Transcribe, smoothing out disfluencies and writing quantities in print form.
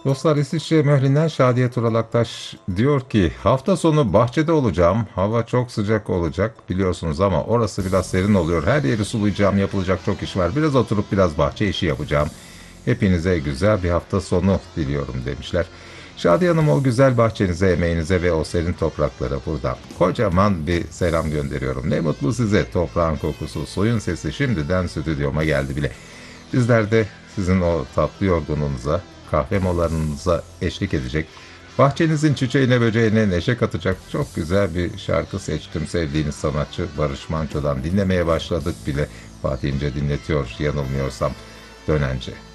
Dostlar, İsviçre Möhlin'den Şadiye Turalaktaş diyor ki hafta sonu bahçede olacağım. Hava çok sıcak olacak biliyorsunuz ama orası biraz serin oluyor. Her yeri sulayacağım, yapılacak çok iş var. Biraz oturup biraz bahçe işi yapacağım. Hepinize güzel bir hafta sonu diliyorum demişler. Şadiye Hanım, o güzel bahçenize, emeğinize ve o serin topraklara buradan kocaman bir selam gönderiyorum. Ne mutlu size, toprağın kokusu, suyun sesi şimdiden stüdyoma geldi bile. Bizler de sizin o tatlı yorgununuza, kahve molalarınıza eşlik edecek, bahçenizin çiçeğine böceğine neşe katacak çok güzel bir şarkı seçtim. Sevdiğiniz sanatçı Barış Manço'dan dinlemeye başladık bile. Fatih İnce dinletiyor yanılmıyorsam, Dönence.